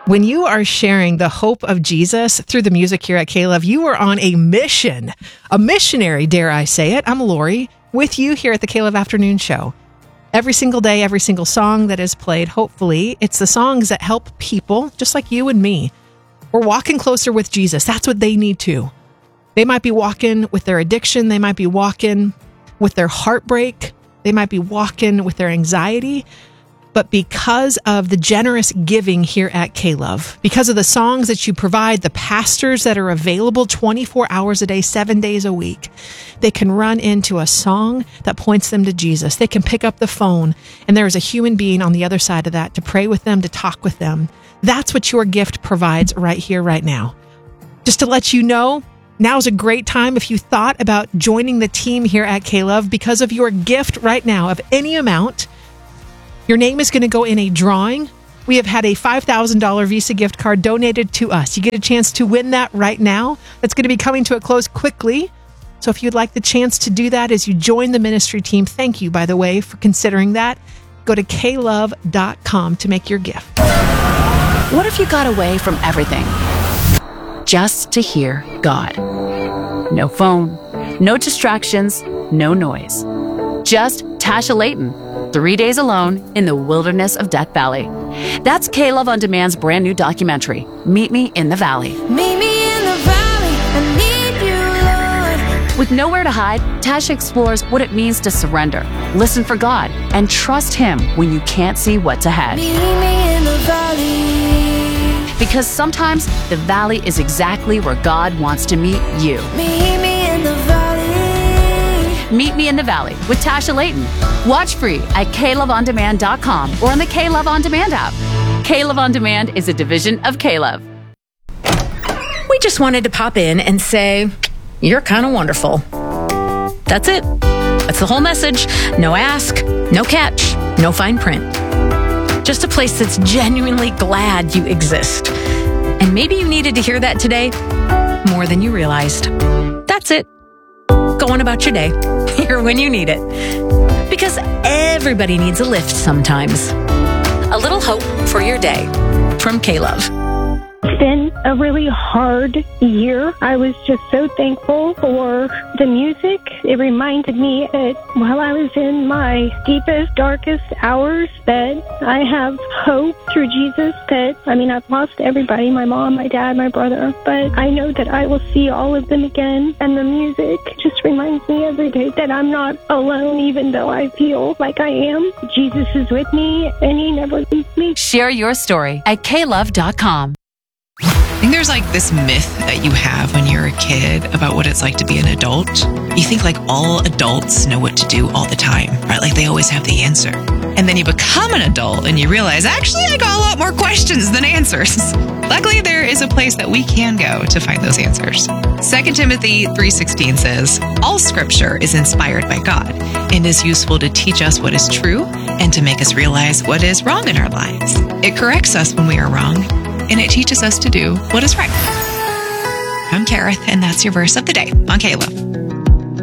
When you are sharing the hope of Jesus through the music here at K-Love, you are on a mission, a missionary, dare I say it. I'm Lori with you here at the K-Love Afternoon Show. Every single day, every single song that is played, hopefully, it's the songs that help people just like you and me. We're walking closer with Jesus. That's what they need to. They might be walking with their addiction. They might be walking with their heartbreak. They might be walking with their anxiety. But because of the generous giving here at K-Love, because of the songs that you provide, the pastors that are available 24 hours a day, 7 days a week, they can run into a song that points them to Jesus. They can pick up the phone, and there is a human being on the other side of that to pray with them, to talk with them. That's what your gift provides right here, right now. Just to let you know, now's a great time if you thought about joining the team here at K-Love. Because of your gift right now of any amount, your name is going to go in a drawing. We have had a $5,000 Visa gift card donated to us. You get a chance to win that right now. That's going to be coming to a close quickly. So if you'd like the chance to do that as you join the ministry team, thank you, by the way, for considering that. Go to klove.com to make your gift. What if you got away from everything just to hear God? No phone, no distractions, no noise. Just Tasha Layton, 3 days alone in the wilderness of Death Valley. That's K-Love On Demand's brand new documentary, Meet Me in the Valley. Meet me in the valley, I need you, Lord. With nowhere to hide, Tasha explores what it means to surrender, listen for God, and trust Him when you can't see what's ahead. Meet me in the valley. Because sometimes the valley is exactly where God wants to meet you. Meet me in the valley. Meet Me in the Valley with Tasha Layton. Watch free at KLoveOnDemand.com or on the K-Love On Demand app. K-Love On Demand is a division of K-Love. We just wanted to pop in and say, you're kind of wonderful. That's it. That's the whole message. No ask, no catch, no fine print. Just a place that's genuinely glad you exist. And maybe you needed to hear that today more than you realized. That's it. Go on about your day. Here when you need it. Because everybody needs a lift sometimes. A little hope for your day from K-Love. It's been a really hard year. I was just so thankful for the music. It reminded me that while I was in my deepest, darkest hours, that I have hope through Jesus. I've lost everybody, my mom, my dad, my brother, but I know that I will see all of them again. And the music just reminds me every day that I'm not alone, even though I feel like I am. Jesus is with me, and He never leaves me. Share your story at klove.com. I think there's like this myth that you have when you're a kid about what it's like to be an adult. You think like all adults know what to do all the time, right? Like they always have the answer. And then you become an adult and you realize, actually, I got a lot more questions than answers. Luckily, there is a place that we can go to find those answers. 2 Timothy 3:16 says, all scripture is inspired by God and is useful to teach us what is true and to make us realize what is wrong in our lives. It corrects us when we are wrong, and it teaches us to do what is right. I'm Kareth, and that's your verse of the day on K-Love.